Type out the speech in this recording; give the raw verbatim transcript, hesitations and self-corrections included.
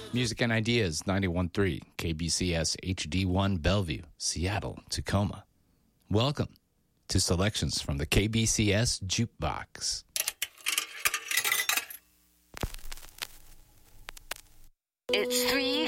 Music and Ideas, ninety-one point three, K B C S H D one Bellevue, Seattle, Tacoma. Welcome to selections from the K B C S Jukebox. It's three